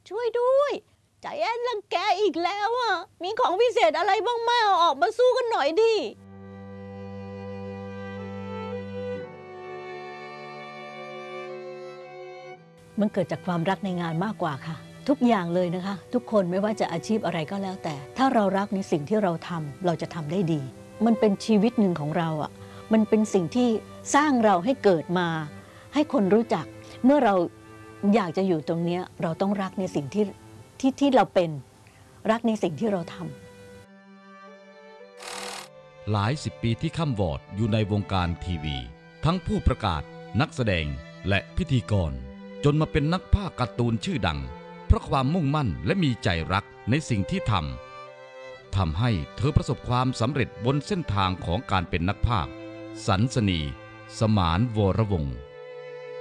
ช่วยด้วยใจแอนรังแกอีกแล้วอ่ะมีของพิเศษอะไรบ้างมาออกมาสู้กันหน่อยดิมันเกิดจากความรักในงานมากกว่าค่ะทุกอย่างเลยนะคะทุกคนไม่ว่าจะอาชีพอะไรก็แล้วแต่ถ้าเรารักในสิ่งที่เราทำเราจะทำได้ดีมันเป็นชีวิตหนึ่งของเราอ่ะมันเป็นสิ่งที่สร้างเราให้เกิดมาให้คนรู้จักเมื่อเราอยากจะอยู่ตรงนี้เราต้องรักในสิ่งที่เราเป็นรักในสิ่งที่เราทำหลายสิบปีที่ค่ำวอดอยู่ในวงการทีวีทั้งผู้ประกาศนักแสดงและพิธีกรจนมาเป็นนักพากย์การ์ตูนชื่อดังเพราะความมุ่งมั่นและมีใจรักในสิ่งที่ทำให้เธอประสบความสำเร็จบนเส้นทางของการเป็นนักพากย์สันสนี สมานวรวงศ์